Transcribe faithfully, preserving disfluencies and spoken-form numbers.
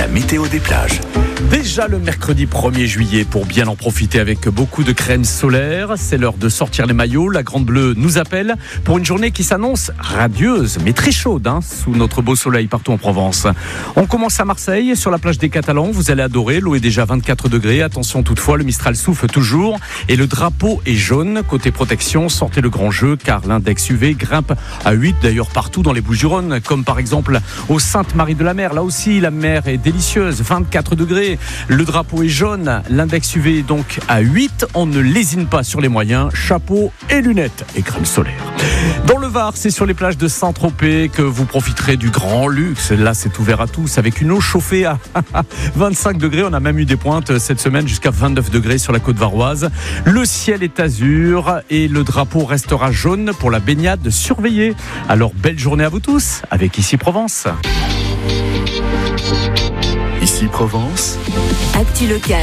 météo des plages. Déjà le mercredi premier juillet pour bien en profiter avec beaucoup de crème solaire. C'est l'heure de sortir les maillots. La Grande Bleue nous appelle pour une journée qui s'annonce radieuse mais très chaude hein, sous notre beau soleil partout en Provence. On commence à Marseille sur la plage des Catalans. Vous allez adorer. L'eau est déjà vingt-quatre degrés. Attention toutefois, le Mistral souffle toujours et le drapeau est jaune. Côté protection, sortez le grand jeu car l'index U V grimpe à huit d'ailleurs partout dans les Bouches-du-Rhône comme par exemple au Sainte-Marie-de-la-Mer. Là aussi la mer est délicieuse, vingt-quatre degrés. Le drapeau est jaune, l'index U V est donc à huit. On ne lésine pas sur les moyens, chapeau et lunettes et crème solaire. Dans le Var, c'est sur les plages de Saint-Tropez que vous profiterez du grand luxe. Là, c'est ouvert à tous avec une eau chauffée à vingt-cinq degrés. On a même eu des pointes cette semaine jusqu'à vingt-neuf degrés sur la côte varoise. Le ciel est azur et le drapeau restera jaune pour la baignade surveillée. Alors, belle journée à vous tous avec Ici Provence. Ici Provence. Actu local.